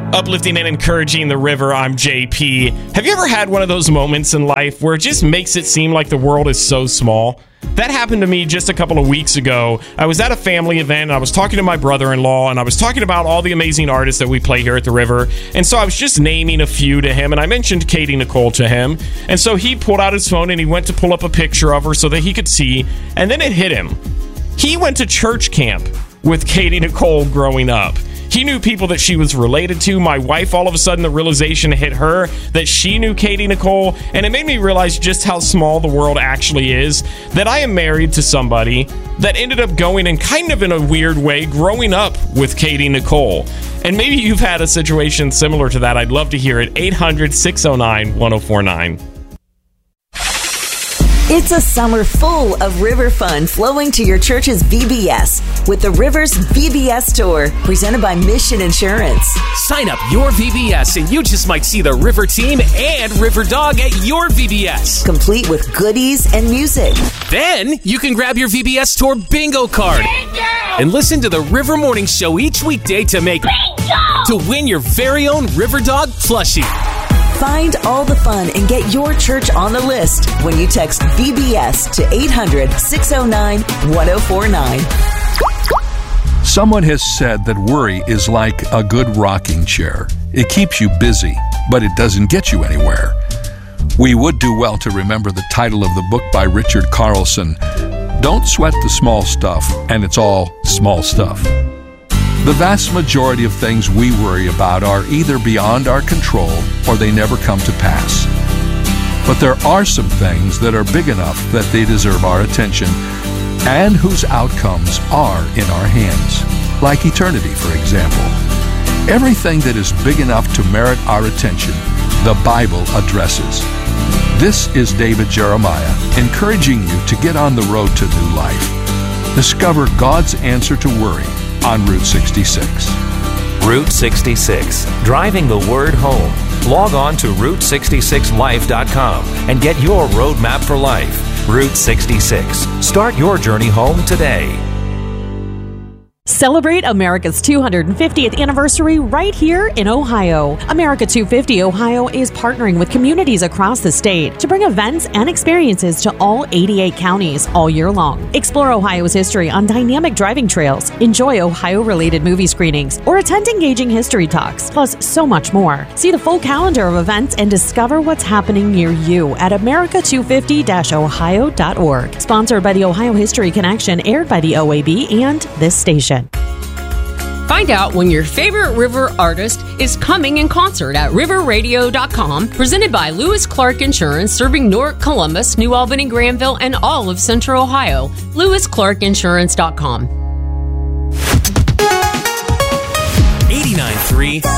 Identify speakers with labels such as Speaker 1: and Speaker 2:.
Speaker 1: Uplifting and encouraging the river, I'm JP. Have you ever had one of those moments in life where it just makes it seem like the world is so small? That happened to me just a couple of weeks ago. I was at a family event, and I was talking to my brother-in-law, and I was talking about all the amazing artists that we play here at the river. And so I was just naming a few to him, and I mentioned Katie Nicole to him. And so he pulled out his phone, and he went to pull up a picture of her so that he could see. And then it hit him. He went to church camp with Katie Nicole growing up. He knew people that she was related to. My wife, all of a sudden, the realization hit her that she knew Katie Nicole, and it made me realize just how small the world actually is, that I am married to somebody that ended up going in kind of in a weird way, growing up with Katie Nicole. And maybe you've had a situation similar to that. I'd love to hear it. 800-609-1049.
Speaker 2: It's a summer full of river fun flowing to your church's VBS with the Rivers VBS Tour, presented by Mission Insurance.
Speaker 3: Sign up your VBS and you just might see the River Team and River Dog at your VBS.
Speaker 2: Complete with goodies and music.
Speaker 3: Then you can grab your VBS Tour bingo card and listen to the River Morning Show each weekday to win your very own River Dog plushie.
Speaker 2: Find all the fun and get your church on the list when you text VBS to 800-609-1049.
Speaker 4: Someone has said that worry is like a good rocking chair. It keeps you busy, but it doesn't get you anywhere. We would do well to remember the title of the book by Richard Carlson, Don't Sweat the Small Stuff, and it's all small stuff. The vast majority of things we worry about are either beyond our control or they never come to pass. But there are some things that are big enough that they deserve our attention and whose outcomes are in our hands, like eternity, for example. Everything that is big enough to merit our attention, the Bible addresses. This is David Jeremiah, encouraging you to get on the road to new life. Discover God's answer to worry on Route 66.
Speaker 5: Route 66, driving the word home. Log on to Route66Life.com and get your roadmap for life. Route 66. Start your journey home today.
Speaker 6: Celebrate America's 250th anniversary right here in Ohio. America 250 Ohio is partnering with communities across the state to bring events and experiences to all 88 counties all year long. Explore Ohio's history on dynamic driving trails, enjoy Ohio-related movie screenings, or attend engaging history talks, plus so much more. See the full calendar of events and discover what's happening near you at America250-ohio.org. Sponsored by the Ohio History Connection, aired by the OAB and this station.
Speaker 7: Find out when your favorite river artist is coming in concert at riverradio.com, presented by Lewis Clark Insurance, serving Newark, Columbus, New Albany, Granville, and all of Central Ohio. LewisClarkInsurance.com.
Speaker 3: 89.3